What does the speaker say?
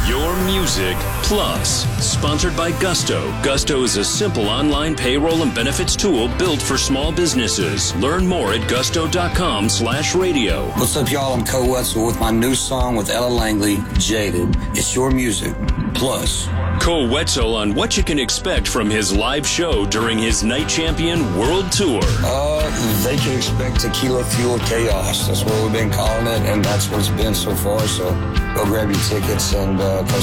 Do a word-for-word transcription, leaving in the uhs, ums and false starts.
Your Music Plus, sponsored by Gusto. Gusto is a simple online payroll and benefits tool built for small businesses. Learn more at gusto.com slash radio. What's up, y'all? I'm Cole Wetzel with my new song with Ella Langley, Jaded. It's Your Music Plus. Cole Wetzel on what you can expect from his live show during his Night Champion World Tour. Uh, they can expect tequila fueled chaos. That's what we've been calling it, and that's what it's been so far. So go grab your tickets and uh, come